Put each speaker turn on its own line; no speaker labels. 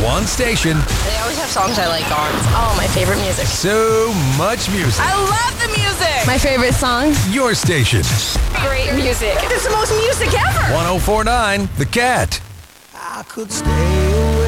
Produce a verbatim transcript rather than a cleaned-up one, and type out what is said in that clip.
One station.
They always have songs I like on. It's all my favorite music.
So much music.
I love the music.
My favorite song.
Your station.
Great music. It's the most music ever.
one oh four point nine The Cat.
I could stay away.